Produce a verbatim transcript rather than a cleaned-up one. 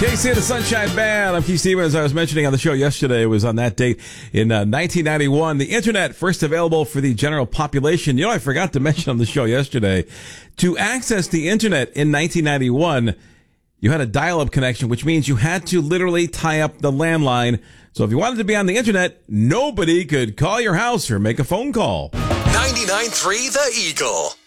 K C and the Sunshine Band. I'm Keith Stevens. As I was mentioning on the show yesterday, it was on that date in uh, nineteen ninety-one. The internet first available for the general population. You know, I forgot to mention on the show yesterday, to access the internet in nineteen ninety-one, you had a dial-up connection, which means you had to literally tie up the landline. So if you wanted to be on the internet, nobody could call your house or make a phone call. ninety-nine point three The Eagle.